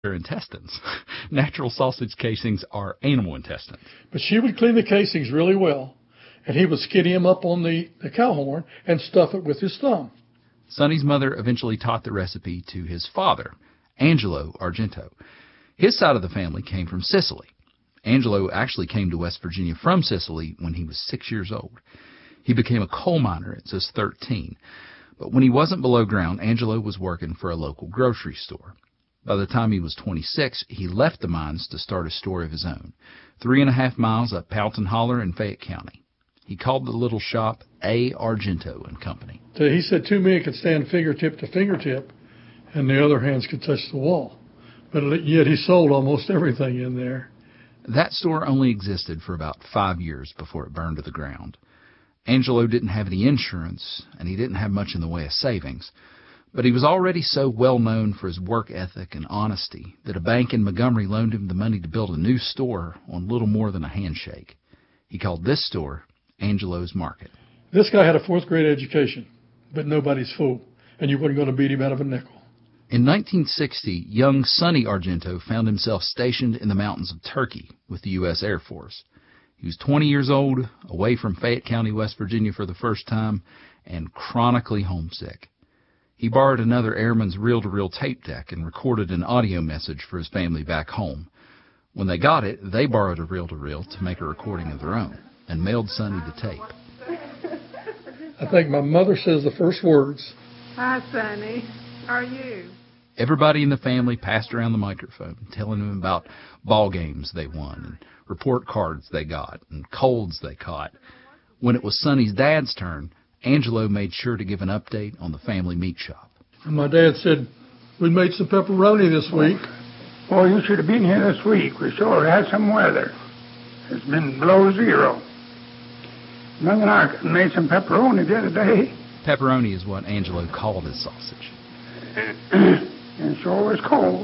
their intestines. Natural sausage casings are animal intestines. But she would clean the casings really well, and he would skinny them up on the cow horn and stuff it with his thumb. Sonny's mother eventually taught the recipe to his father, Angelo Argento. His side of the family came from Sicily. Angelo actually came to West Virginia from Sicily when he was 6 years old. He became a coal miner at just 13. But when he wasn't below ground, Angelo was working for a local grocery store. By the time he was 26, he left the mines to start a store of his own, 3.5 miles up Powelton Holler in Fayette County. He called the little shop A. Argento and Company. So he said 2 men could stand fingertip to fingertip, and the other hands could touch the wall. But yet he sold almost everything in there. That store only existed for about 5 years before it burned to the ground. Angelo didn't have any insurance, and he didn't have much in the way of savings. But he was already so well known for his work ethic and honesty that a bank in Montgomery loaned him the money to build a new store on little more than a handshake. He called this store Angelo's Market. This guy had a 4th grade education, but nobody's fool, and you weren't going to beat him out of a nickel. In 1960, young Sonny Argento found himself stationed in the mountains of Turkey with the U.S. Air Force. He was 20 years old, away from Fayette County, West Virginia for the first time, and chronically homesick. He borrowed another airman's reel-to-reel tape deck and recorded an audio message for his family back home. When they got it, they borrowed a reel-to-reel to make a recording of their own and mailed Sonny the tape. I think my mother says the first words. Hi, Sonny. How are you? Everybody in the family passed around the microphone, telling him about ball games they won and report cards they got and colds they caught. When it was Sonny's dad's turn, Angelo made sure to give an update on the family meat shop. And my dad said, we made some pepperoni this week. Well, you should have been here this week. We sure had some weather. It's been below zero. Mother and I made some pepperoni the other day. Pepperoni is what Angelo called his sausage. And sure was cold.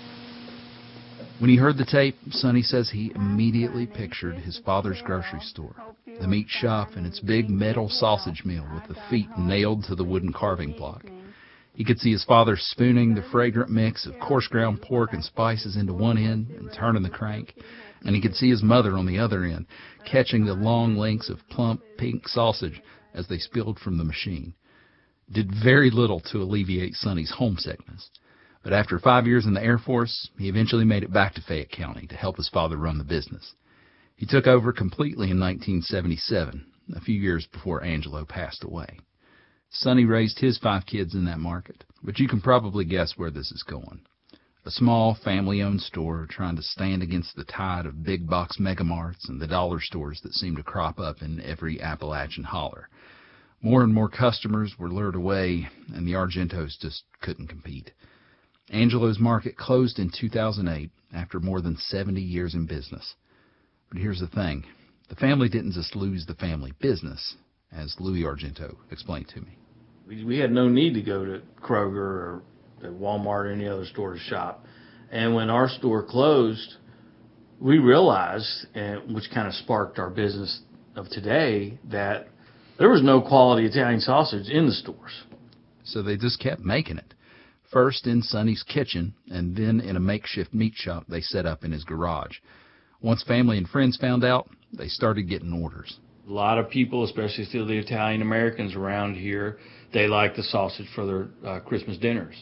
When he heard the tape, Sonny says he immediately pictured his father's grocery store, the meat shop and its big metal sausage mill with the feet nailed to the wooden carving block. He could see his father spooning the fragrant mix of coarse ground pork and spices into one end and turning the crank, and he could see his mother on the other end, catching the long lengths of plump pink sausage as they spilled from the machine. It did very little to alleviate Sonny's homesickness. But after 5 years in the Air Force, he eventually made it back to Fayette County to help his father run the business. He took over completely in 1977, a few years before Angelo passed away. Sonny raised his 5 kids in that market, but you can probably guess where this is going. A small, family-owned store trying to stand against the tide of big-box megamarts and the dollar stores that seem to crop up in every Appalachian holler. More and more customers were lured away, and the Argentos just couldn't compete. Angelo's Market closed in 2008 after more than 70 years in business. But here's the thing. The family didn't just lose the family business, as Louis Argento explained to me. We had no need to go to Kroger or to Walmart or any other store to shop. And when our store closed, we realized, which kind of sparked our business of today, that there was no quality Italian sausage in the stores. So they just kept making it. First in Sonny's kitchen, and then in a makeshift meat shop they set up in his garage. Once family and friends found out, they started getting orders. A lot of people, especially still the Italian Americans around here, they like the sausage for their Christmas dinners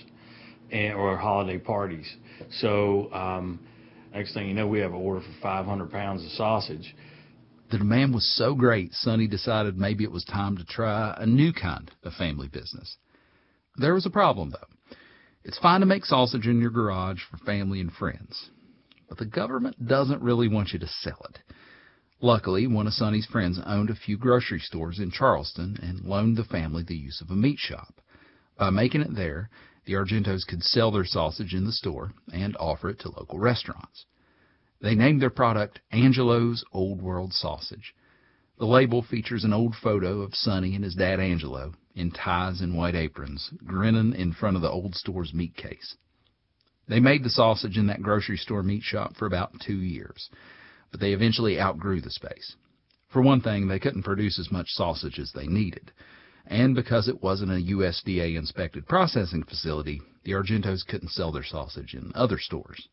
or holiday parties. So next thing you know, we have an order for 500 pounds of sausage. The demand was so great, Sonny decided maybe it was time to try a new kind of family business. There was a problem, though. It's fine to make sausage in your garage for family and friends, but the government doesn't really want you to sell it. Luckily, one of Sonny's friends owned a few grocery stores in Charleston and loaned the family the use of a meat shop. By making it there, the Argentos could sell their sausage in the store and offer it to local restaurants. They named their product Angelo's Old World Sausage. The label features an old photo of Sonny and his dad Angelo in ties and white aprons, grinning in front of the old store's meat case. They made the sausage in that grocery store meat shop for about 2 years, but they eventually outgrew the space. For one thing, they couldn't produce as much sausage as they needed, and because it wasn't a USDA-inspected processing facility, The Argentos couldn't sell their sausage in other stores.